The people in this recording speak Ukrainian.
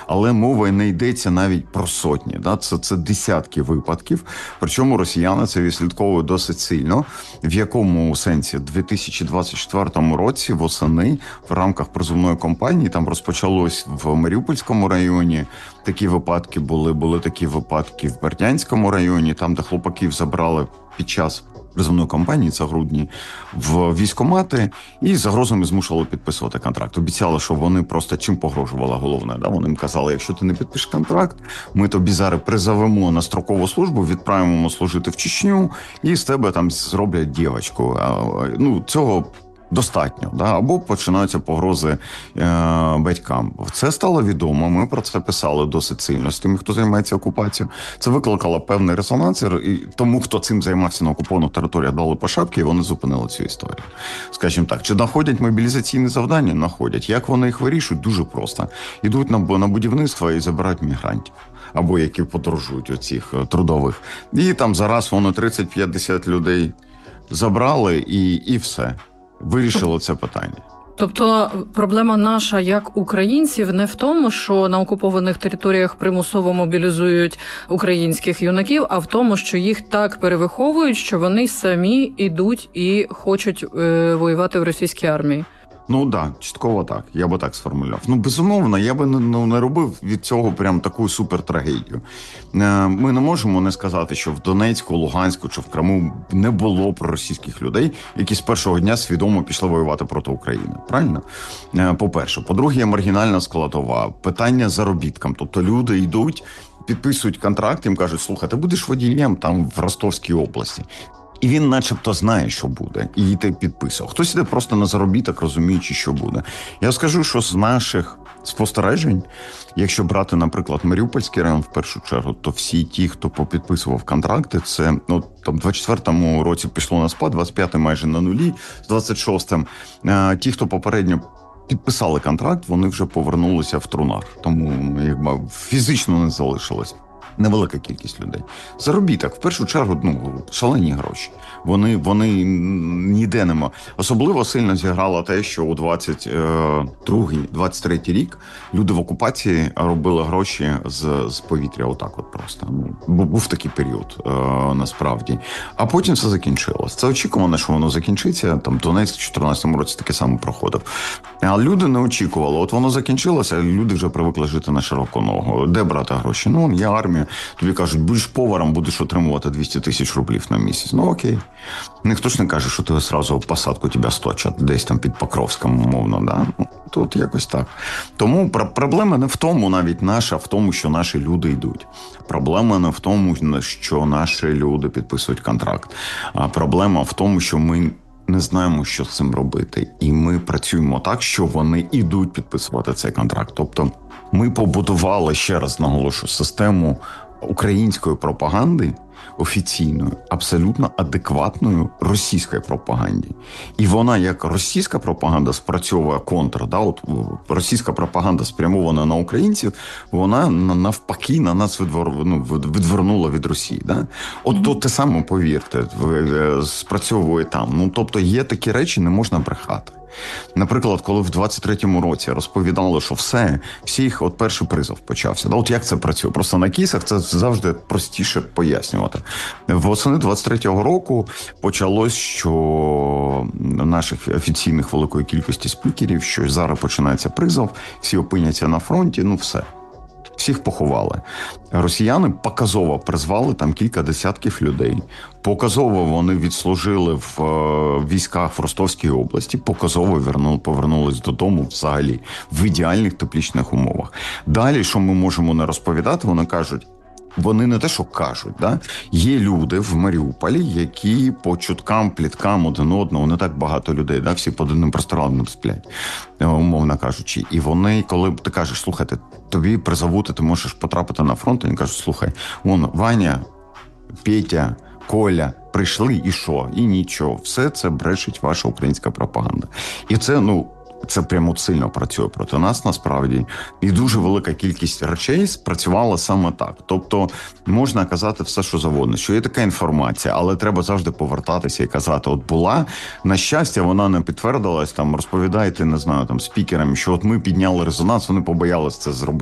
Але мова не йдеться навіть про сотні. Да? Це десятки випадків. Причому росіяни це відслідковують досить сильно. В якому сенсі? У 2024 році восени в рамках призовної кампанії там розпочалось в Маріупольському районі. Такі випадки були такі випадки в Бердянському районі, там, де хлопаків забрали під час призовної кампанії, це грудні, в військкомати і загрозами змушували підписувати контракт. Обіцяли, що вони просто чим погрожували головне. Да? Вони їм казали, якщо ти не підпишеш контракт, ми тобі зараз призовемо на строкову службу, відправимо служити в Чечню і з тебе там зроблять дівочку. Ну, цього достатньо, да? Або починаються погрози батькам. Це стало відомо, ми про це писали досить сильно з тими, хто займається окупацією. Це викликало певний резонанс, і тому, хто цим займався на окупованих територіях, дали по шапки, і вони зупинили цю історію. Скажімо так, чи знаходять мобілізаційні завдання? Знаходять. Як вони їх вирішують? Дуже просто. Ідуть на будівництво і забирають мігрантів. Або які подорожують оцих трудових. І там зараз вони 30-50 людей забрали і все. Вирішило це питання. Тобто проблема наша як українців не в тому, що на окупованих територіях примусово мобілізують українських юнаків, а в тому, що їх так перевиховують, що вони самі йдуть і хочуть воювати в російській армії. Ну да, частково так. Я би так сформулював. Ну, безумовно, я би не робив від цього прям таку супертрагедію. Ми не можемо не сказати, що в Донецьку, Луганську чи в Криму не було проросійських людей, які з першого дня свідомо пішли воювати проти України. Правильно? По-перше. По-друге, є маргінальна складова. Питання заробіткам. Тобто люди йдуть, підписують контракт, їм кажуть, слухай, ти будеш водієм там в Ростовській області. І він начебто знає, що буде, і ти підписував. Хтось іде просто на заробіток, розуміючи, що буде. Я скажу, що з наших спостережень, якщо брати, наприклад, Маріупольський район в першу чергу, то всі ті, хто попідписував контракти, це, ну, там, в 24-му році пішло на спад, 25-й майже на нулі, з 26-м. Ті, хто попередньо підписали контракт, вони вже повернулися в трунах. Тому, якби, фізично не залишилось. Невелика кількість людей. Заробіток, в першу чергу, ну, шалені гроші. Вони ніде нема. Особливо сильно зіграло те, що у 22-23 рік люди в окупації робили гроші з повітря, отак от просто. Ну, був такий період, насправді. А потім все закінчилось. Це очікувано, що воно закінчиться. Там Донецьк в 2014 році таке саме проходив. А люди не очікували. От воно закінчилося, люди вже привикли жити на широку ногу. Де брати гроші? Ну, є армія. Тобі кажуть, будеш поваром, будеш отримувати 200 тисяч рублів на місяць. Ну окей. Ніхто ж не каже, що ти одразу в посадку тебе сточать, десь там під Покровськом, умовно, да? Ну, тут якось так. Тому проблема не в тому навіть наша, в тому, що наші люди йдуть. Проблема не в тому, що наші люди підписують контракт. А проблема в тому, що ми не знаємо, що з цим робити. І ми працюємо так, що вони йдуть підписувати цей контракт. Тобто ми побудували, ще раз наголошу, систему української пропаганди офіційною, абсолютно адекватною російській пропаганді. І вона, як російська пропаганда, спрацьовує контр. Да? От російська пропаганда спрямована на українців, вона навпаки на нас відвернула від Росії. Да? От то те саме, повірте, спрацьовує там. Ну, тобто є такі речі, не можна брехати. Наприклад, коли в 23-му році розповідали, що всіх, от перший призов почався. Да, от як це працює? Просто на кейсах це завжди простіше пояснювати. Восени 23-го року почалось, що наших офіційних великої кількості спікерів, що зараз починається призов, всі опиняться на фронті, ну все. Всіх поховали. Росіяни показово призвали там кілька десятків людей. Показово вони відслужили в військах в Ростовській області. Показово повернулись додому взагалі в ідеальних теплічних умовах. Далі, що ми можемо не розповідати, вони кажуть, вони не те, що кажуть, да? Є люди в Маріуполі, які по чуткам, пліткам один одного, не так багато людей, да? Всі під одним простирадлом сплять, умовно кажучи. І вони, коли ти кажеш, слухайте, тобі призовути, ти можеш потрапити на фронт, вони кажуть, слухай, вон Ваня, Петя, Коля прийшли і що? І нічого. Все це брешить ваша українська пропаганда. І це, ну, це прямо сильно працює проти нас, насправді. І дуже велика кількість речей спрацювала саме так. Тобто можна казати все, що завгодно, що є така інформація, але треба завжди повертатися і казати, от була, на щастя, вона не підтвердилась, там, розповідайте, не знаю, там, спікерам, що от ми підняли резонанс, вони побоялися це зробити.